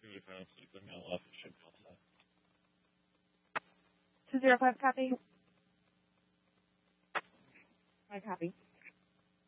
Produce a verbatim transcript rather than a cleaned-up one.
do it if I don't sleep the mail off. It should be all set. two zero five copy. My copy.